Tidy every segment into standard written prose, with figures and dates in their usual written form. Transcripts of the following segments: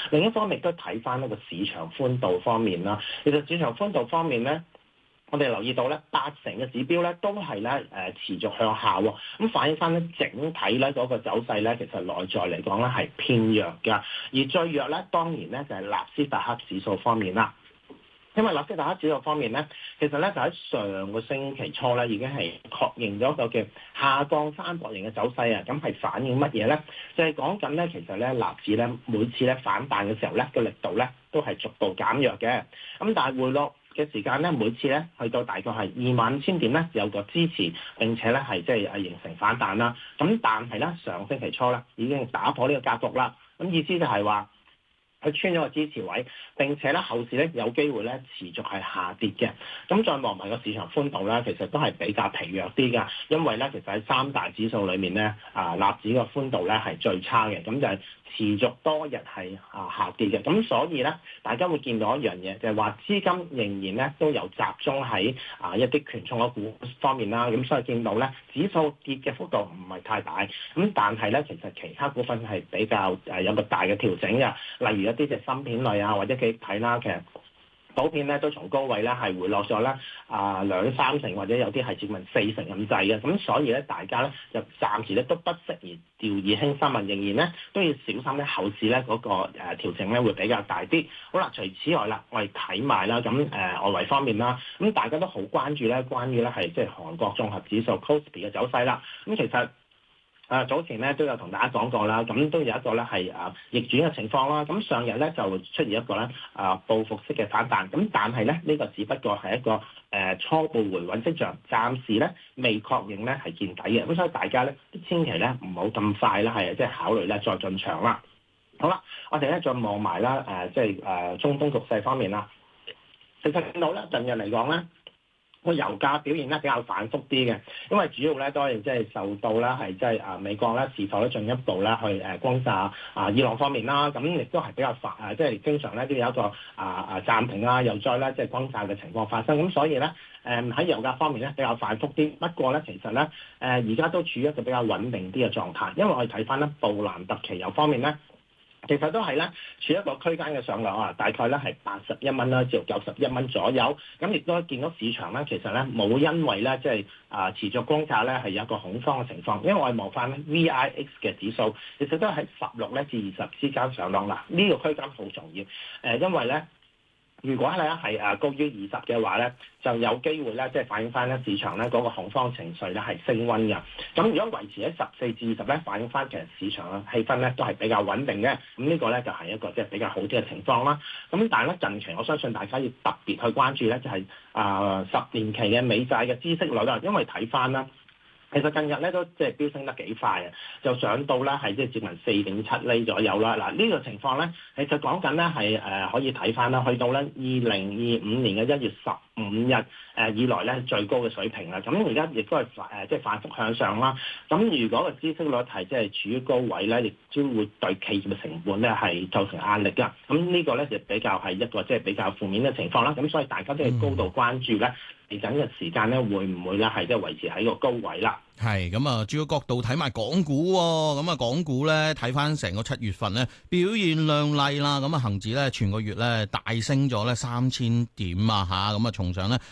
另一方面都睇翻呢個市場寬度方面啦。其實市場寬度方面咧，我哋留意到咧，8成嘅指標咧都係咧持續向下喎，咁反映翻咧整體咧嗰個走勢咧，其實內在嚟講咧係偏弱㗎。而最弱咧當然咧就係納斯達克指數方面啦。因為納斯達克指數方面咧，其實咧就喺上個星期初咧已經係確認咗一個叫下降三角形嘅走勢啊，咁係反映乜嘢咧？就係講緊咧，其實咧納指咧每次咧反彈嘅時候咧個力度咧都係逐步減弱嘅，咁但係回落嘅時間咧，每次咧去到大概係25,000點咧有個支持，並且咧係即係形成反彈啦。咁但係咧上星期初咧已經打破呢個格局啦。咁意思就係話佢穿咗個支持位，並且咧後市咧有機會咧持續係下跌嘅。咁再望埋個市場寬度咧，其實都係比較疲弱啲㗎。因為咧其實喺三大指數裏面咧，納指個寬度咧係最差嘅，咁就係持續多日係下跌嘅。咁所以咧，大家會見到一樣嘢，就係話資金仍然咧都有集中喺一啲權重嘅股方面啦。咁所以見到咧指數跌嘅幅度唔係太大，咁但係咧其實其他股份係比較有個大嘅調整嘅，例如一啲嘅芯片類啊，或者記憶體啦，其實普遍咧都從高位咧係回落咗咧2-3成，或者有啲係接近4成咁滯嘅。咁所以咧大家咧就暫時咧都不適宜掉以輕心啊，仍然咧都要小心咧後市咧嗰個調整咧會比較大啲。好啦，除此外啦，我哋睇埋啦，咁外圍方面啦，咁大家都好關注咧，關於咧係即係韓國綜合指數 KOSPI 嘅走勢啦。咁其實早前咧都有同大家講過啦，咁都有一個咧係逆轉嘅情況啦。咁上日咧就出現一個咧報復式嘅反彈，咁但係咧呢個只不過係一個初步回穩跡象，暫時咧未確認咧係見底嘅。咁所以大家咧千祈咧唔好咁快啦，係即係考慮咧再進場啦。好啦，我哋咧再望埋啦即係中東局勢方面啦。其實見到咧近日嚟講咧，個油價表現咧比較反覆啲嘅，因為主要咧都係即係受到啦係即係美國咧是否咧進一步咧去轟炸伊朗方面啦，咁亦都係比較即係經常咧都有一個暫停啊，又再咧即係轟炸嘅情況發生，咁所以咧喺油價方面咧比較反覆啲。不過咧其實咧而家都處於一個比較穩定啲嘅狀態，因為我哋睇翻咧布蘭特期油方面咧，其實都係咧處一個區間嘅上落啊，大概咧係81蚊啦，至到91蚊左右。咁亦都見到市場咧，其實咧冇因為咧即係持續轟炸咧係有一個恐慌嘅情況，因為我哋望翻咧 VIX 嘅指數，其實都喺16至20之間上落啦。呢個區間好重要，因為咧，如果咧係高於20嘅話咧，就有機會咧即係反映翻咧市場咧嗰個恐慌情緒咧係升溫嘅。咁如果維持喺14至20咧，反映翻其實市場嘅氣氛咧都係比較穩定嘅。咁呢個咧就係一個即係比較好啲嘅情況啦。咁但係咧近期我相信大家要特別去關注咧，就係10年期嘅美債嘅孳息率啦，因為睇翻啦。其實近日咧都即係飆升得幾快啊，就上到咧係即係接近4.7厘左右啦。嗱呢個情況咧，其實講緊咧係可以睇翻啦，去到咧2025年嘅1月15日以來咧最高嘅水平啦。咁而家亦都係即係反覆向上啦。咁如果個孳息率係即係處於高位咧，亦都會對企業嘅成本咧係造成壓力㗎。咁呢個咧就比較係一個即係比較負面嘅情況啦。咁所以大家都係高度關注咧。嚟緊嘅時間咧，會唔會咧係即係維持喺個高位啦？ 係咁啊，轉個角度睇埋港股喎，咁啊港股咧睇翻成個7月份咧表現亮麗啦，咁啊恆指咧全個月咧大升咗咧3000點啊嚇，咁啊重上咧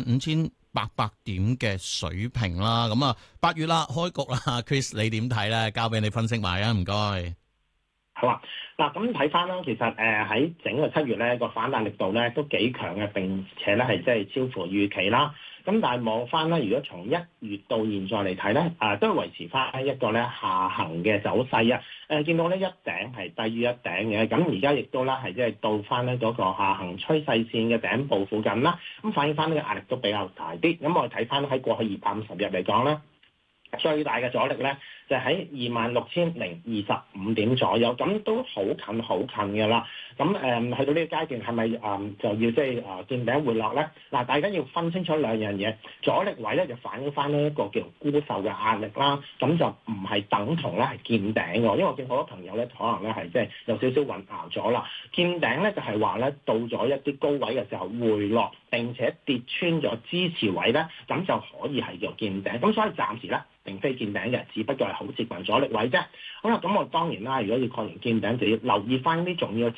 25,800點嘅水平啦，咁啊8月啦開局啦 ，Chris 你點睇咧？交俾你分析埋啊，唔該。 好啊，嗱咁睇翻啦，其實喺整個7月咧個反彈力度咧都幾強嘅，並且咧係即係超乎預期啦。咁但係望翻咧，如果從1月到現在嚟睇咧，都係維持翻一個咧下行嘅走勢啊。見到咧一頂係低於一頂嘅，咁而家亦都咧係即係到翻咧嗰個下行趨勢線嘅頂部附近啦。咁反映翻呢個壓力都比較大啲。咁我哋睇翻喺過去250日嚟講咧，最大嘅阻力咧就喺26,025點左右，咁都好近好近嘅啦。咁去到呢個階段係咪就要即係見頂回落咧？嗱，大家要分清楚兩樣嘢，阻力位咧就反映翻呢一個叫沽售嘅壓力啦，咁就唔係等同咧係見頂嘅，因為我見好多朋友咧可能咧係即係有少少混淆咗啦。見頂咧就係話咧到咗一啲高位嘅時候回落，並且跌穿咗支持位咧，咁就可以係叫見頂。咁所以暫時咧並非見頂嘅，只不過係好接近阻力位啫。好啦，咁我當然啦，如果要確認見頂，就要留意翻啲重要嘅